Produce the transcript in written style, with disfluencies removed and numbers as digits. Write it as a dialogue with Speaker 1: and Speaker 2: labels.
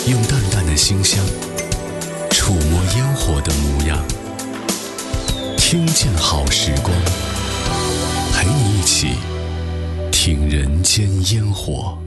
Speaker 1: 用淡淡的馨香触摸烟火的模样，听见好时光，陪你一起听人间烟火。